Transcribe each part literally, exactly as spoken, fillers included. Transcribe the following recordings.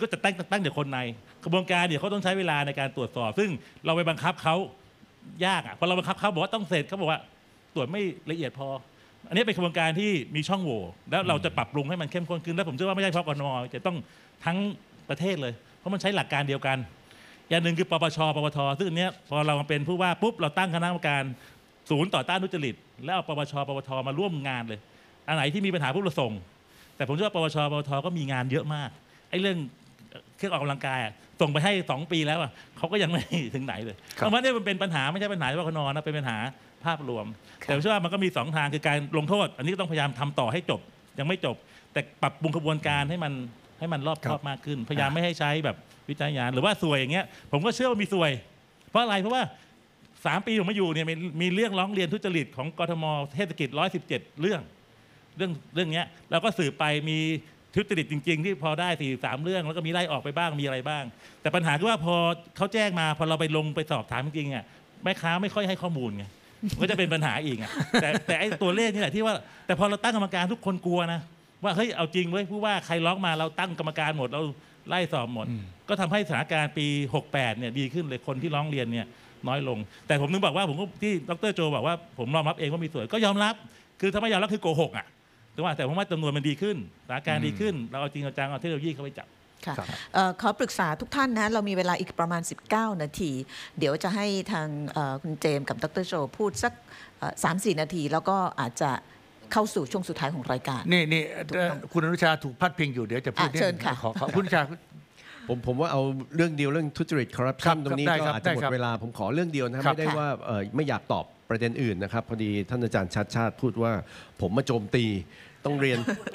ก็จะตั้งตั้งแต่คนในกระบวนการเดี๋ยวเขาต้องใช้เวลาในการตรวจสอบซึ่งเราไปบังคับเขายากอ่ะพอเราบังคับเขาบอกว่าต้องเสร็จเขาบอกว่าตรวจไม่ละเอียดพออันนี้เป็นกระบวนการที่มีช่องโหว่แล้วเราจะปรับปรุงให้มันเข้มข้นขึ้นแล้วผมเชื่อว่าไม่ใช่เฉพาะกทมจะต้องทั้งประเทศเลยเพราะมันใช้หลักการเดียวกันอย่างหนึ่งคือปปชปปทซึ่งอันนี้พอเรามาเป็นผู้ว่าปุ๊บเราตั้งคณะกรรมการศูนย์ต่อต้านทุจริตแล้วเอาปปชปปทมาร่วมงานเลยอันไหนที่มีปัญหาปุ๊บเราส่งแต่ผมเชื่อว่าปปชปปทก็มีงานเยอะมากไอ้เรื่องเครื่องออกกำลังกายส่งไปให้สองปีแล้วเขาก็ยังไม่ถึงไหนเลยเพราะว่านี่มันเป็นปัญหาไม่ใช่ปัญหาเฉพาะคนนะเป็นปัญหาภาพรวมแต่ผมเชื่อว่ามันก็มีสองทางคือการลงโทษอันนี้ก็ต้องพยายามทำต่อให้จบยังไม่จบแต่ปรับปรุงกระบวนการให้มันให้มันรอบคอบมากขึ้นพยายามไม่ให้ใช้แบบวิจัยยานหรือว่าสวยอย่างเงี้ยผมก็เชื่อว่ามีสวยเพราะอะไรเพราะว่าสามปีผมมาอยู่เนี่ยมีมีเรื่องร้องเรียนทุจริตของกทมเทศกิจร้อยสิบเจ็ดเรื่องเรื่องเรื่องนี้เราก็สืบไปมีทุจริตจริงๆที่พอได้สี่สามเรื่องแล้วก็มีไล่ออกไปบ้างมีอะไรบ้างแต่ปัญหาคือว่าพอเขาแจ้งมาพอเราไปลงไปสอบถามจริงๆอ่ะแม่ค้าไม่ค่อยให้ข้อมูลไงก็จะเป็นปัญหาอีกอ่ะแต่แต่ไอ้ตัวเลขนี่แหละที่ว่าแต่พอเราตั้งกรรมการทุกคนกลัวนะว่าเฮ้ยเอาจริงเว้ยผู้ว่าใครร้องมาเราตั้งกรรมการหมดเราไล่สอบหมดก็ทำให้สถานการณ์ปีหกแปดเนี่ยดีขึ้นเลยคนที่ร้องเรียนเนี่ยน้อยลงแต่ผมนึกบอกว่าผมก็ที่ดร.โจบอกว่าผมยอมรับเองว่ามีส่วนก็ยอมรับคือถ้าไม่ยอมรับคือโกหกอ่ะถูกไหมแต่ผมว่าจำนวนมันดีขึ้นสถานการณ์ดีขึ้นเราเอาจริงเอาจังเอาเทคโนโลยีเข้าไปจับค่ะขอปรึกษาทุกท่านนะเรามีเวลาอีกประมาณสิบเก้านาทีเดี๋ยวจะให้ทางคุณเจมส์กับดร.โจพูดสัก สามสี่ นาทีแล้วก็อาจจะเข้าสู่ช่วงสุดท้ายของรายการนี่นี่คุณอนุชาถูกพัดพิงอยู่เดี๋ยวจะพูดเชิญค่ะขอคุณอนุชาผมผมว่าเอาเรื่องเดียวเรื่องทุจริตคอร์รัปชันตรงนี้ก็อาจจะหมดเวลาผมขอเรื่องเดียวนะไม่ได้ว่าไม่อยากตอบประเด็นอื่นนะครับพอดีท่านอาจารย์ชัดชาติพูดว่าผมมาโจมตีต้องเรียน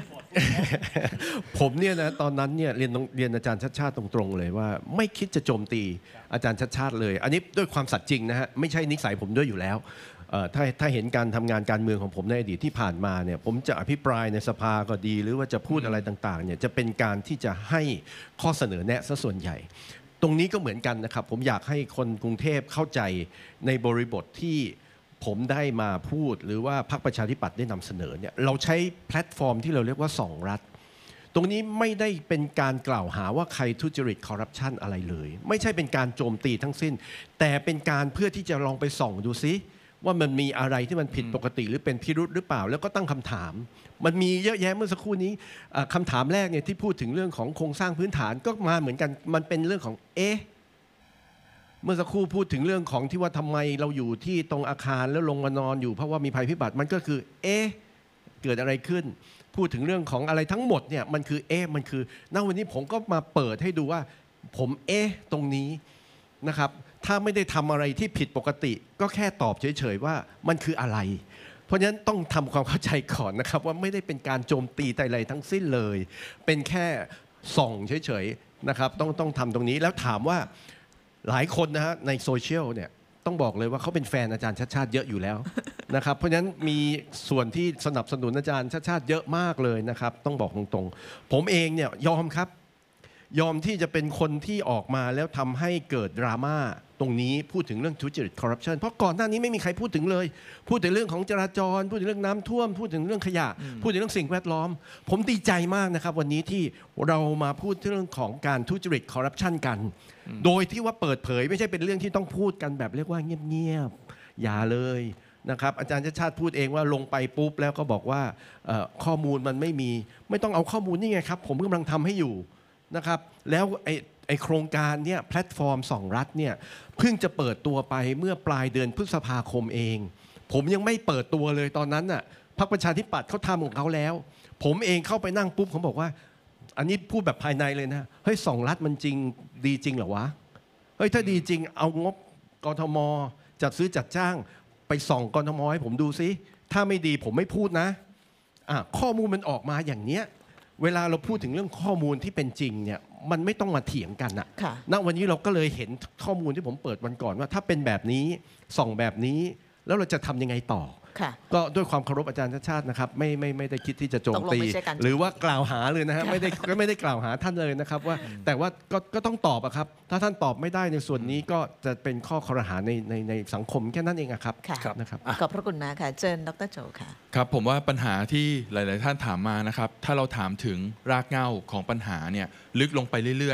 ผมเนี่ยนะตอนนั้นเนี่ยเรียนเรียนอาจารย์ชัดชาติตรงๆเลยว่าไม่คิดจะโจมตีอาจารย์ชัดชาติเลยอันนี้ด้วยความสัตย์จริงนะฮะไม่ใช่นิสัยผมด้วยอยู่แล้วถ้าถ้าเห็นการทำงานการเมืองของผมในอดีตที่ผ่านมาเนี่ยผมจะอภิปรายในสภาก็ดีหรือว่าจะพูดอะไรต่างๆเนี่ยจะเป็นการที่จะให้ข้อเสนอแนะซะส่วนใหญ่ตรงนี้ก็เหมือนกันนะครับผมอยากให้คนกรุงเทพเข้าใจในบริบทที่ผมได้มาพูดหรือว่าพรรคประชาธิปัตย์ได้นำเสนอเนี่ยเราใช้แพลตฟอร์มที่เราเรียกว่าสองรัฐตรงนี้ไม่ได้เป็นการกล่าวหาว่าใครทุจริตคอร์รัปชันอะไรเลยไม่ใช่เป็นการโจมตีทั้งสิ้นแต่เป็นการเพื่อที่จะลองไปส่องดูซิว่ามันมีอะไรที่มันผิดปกติหรือเป็นพิรุธหรือเปล่าแล้วก็ตั้งคำถามมันมีเยอะแยะเมื่อสักครู่นี้คำถามแรกเนี่ยที่พูดถึงเรื่องของโครงสร้างพื้นฐานก็มาเหมือนกันมันเป็นเรื่องของเอ๊ะเมื่อสักครู่พูดถึงเรื่องของที่ว่าทำไมเราอยู่ที่ตรงอาคารแล้วลงมานอนอยู่เพราะว่ามีภัยพิบัติมันก็คือเอ๊ะเกิดอะไรขึ้นพูดถึงเรื่องของอะไรทั้งหมดเนี่ยมันคือเอ๊ะมันคือณวันนี้ผมก็มาเปิดให้ดูว่าผมเอ๊ะตรงนี้นะครับถ้าไม่ได้ทำอะไรที่ผิดปกติก็แค่ตอบเฉยๆว่ามันคืออะไรเพราะฉะนั้นต้องทำความเข้าใจก่อนนะครับว่าไม่ได้เป็นการโจมตีแต่อะไรทั้งสิ้นเลยเป็นแค่ส่องเฉยๆนะครับต้องต้องทำตรงนี้แล้วถามว่าหลายคนนะฮะในโซเชียลเนี่ยต้องบอกเลยว่าเขาเป็นแฟนอาจารย์ชัดชาติเยอะอยู่แล้วนะครับเพราะฉะนั้นมีส่วนที่สนับสนุนอาจารย์ชัดชาติเยอะมากเลยนะครับต้องบอกตรงๆผมเองเนี่ยยอมครับยอมที่จะเป็นคนที่ออกมาแล้วทำให้เกิดดราม่าตรงนี้พูดถึงเรื่องทุจริตคอร์รัปชันเพราะก่อนหน้านี้ไม่มีใครพูดถึงเลยพูดถึงเรื่องของจราจรพูดถึงเรื่องน้ำท่วมพูดถึงเรื่องขยะพูดถึงเรื่องสิ่งแวดล้อมผมดีใจมากนะครับวันนี้ที่เรามาพูดเรื่องของการทุจริตคอร์รัปชันกันโดยที่ว่าเปิดเผยไม่ใช่เป็นเรื่องที่ต้องพูดกันแบบเรียกว่าเงียบๆอย่าเลยนะครับอาจารย์ชัดชาติพูดเองว่าลงไปปุ๊บแล้วก็บอกว่าข้อมูลมันไม่มีไม่ต้องเอาข้อมูลนี่ไงครับผมกำลังทำให้อยู่นะครับแล้วไอ้ไอโครงการเนี่ยแพลตฟอร์มสองรัฐเนี่ยเพิ่งจะเปิดตัวไปเมื่อปลายเดือนพฤษภาคมเองผมยังไม่เปิดตัวเลยตอนนั้นน่ะพรรคประชาธิปัตย์เขาทำของเขาแล้วผมเองเข้าไปนั่งปุ๊บผมบอกว่าอันนี้พูดแบบภายในเลยนะเฮ้ยสองรัฐมันจริงดีจริงเหรอวะเฮ้ยถ้าดีจริงเอางบกทมจัดซื้อจัดจ้างไปส่องกทมให้ผมดูซิถ้าไม่ดีผมไม่พูดนะอ่ะข้อมูลมันออกมาอย่างเนี้ยเวลาเราพูดถึงเรื่องข้อมูลที่เป็นจริงเนี่ยมันไม่ต้องมาเถียงกันอะณวันนี้เราก็เลยเห็นข้อมูลที่ผมเปิดวันก่อนว่าถ้าเป็นแบบนี้ส่องแบบนี้แล้วเราจะทำยังไงต่อก็ด้วยความเคารพอาจารย์ชัดชาตินะครับไม่ไม่ไม่ได้คิดที่จะโจมตีหรือว่ากล่าวหาเลยนะฮะไม่ได้ไม่ได้กล่าวหาท่านเลยนะครับว่าแต่ว่าก็ก็ต้องตอบอะครับถ้าท่านตอบไม่ได้ในส่วนนี้ก็จะเป็นข้อครหาในในในสังคมแค่นั้นเองครับนะครับขอบพระคุณมากค่ะเชิญดร.โจค่ะครับผมว่าปัญหาที่หลายๆท่านถามมานะครับถ้าเราถามถึงรากเหง้าของปัญหาเนี่ยลึกลงไปเรื่อย